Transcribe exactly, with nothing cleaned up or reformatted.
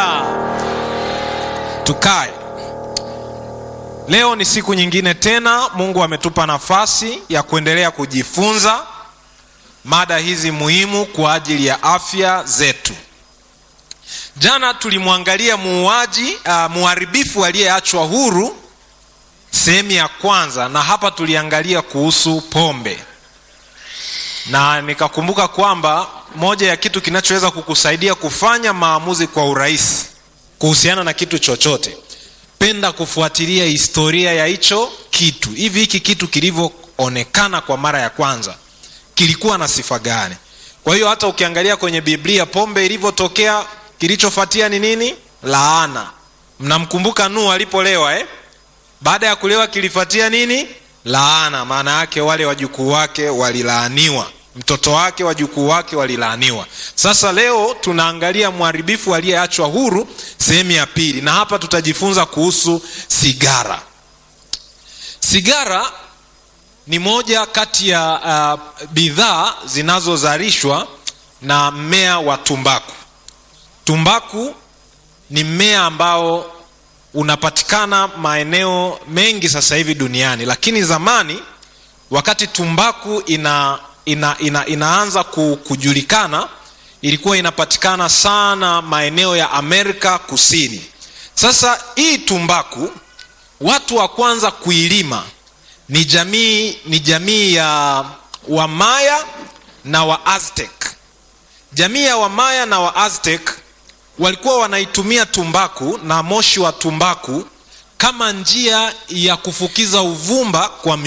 Haleluya. Tukae. Leo ni siku nyingine tena Mungu ametupa nafasi ya kuendelea kujifunza mada hizi muhimu kwa ajili ya afya zetu. Jana tulimwangalia muuaji, uh, muharibifu aliyeachwa huru sehemu ya kwanza, na hapa tuliangalia kuhusu pombe. Na nikakumbuka kwamba moja ya kitu kinachoweza kukusaidia kufanya maamuzi kwa urahisi kuhusiana na kitu chochote, penda kufuatilia historia ya hicho kitu. Hivi hiki kitu kilivyoonekana kwa mara ya kwanza kilikuwa na sifa gani? Kwa hiyo hata ukiangalia kwenye Biblia pombe ilivyotokea, kilichofuatia ni nini? Laana. Mnamkumbuka Nuhu alipolewa eh? Baada ya kulewa kilifuatia nini? Laana. Maana yake wale wajukuu wake walilaaniwa, mtoto wake, wajukuu wake walilaaniwa. Sasa leo tunaangalia mharibifu aliyeachwa huru sehemu ya pili, na hapa tutajifunza kuhusu sigara. Sigara ni moja kati ya uh, bidhaa zinazozalishwa na mmea wa tumbaku. Tumbaku ni mmea ambao unapatikana maeneo mengi sasa hivi duniani, lakini zamani wakati tumbaku ina, ina, ina, inaanza kujulikana ilikuwa inapatikana sana maeneo ya Amerika Kusini. Sasa hii tumbaku watu wa kwanza kuilima ni jamii ni jamii ya Wamaya na wa Aztec. Jamii ya Wamaya na wa Aztec walikuwa wanaitumia tumbaku na moshi wa tumbaku kama njia ya kufukiza uvumba kwa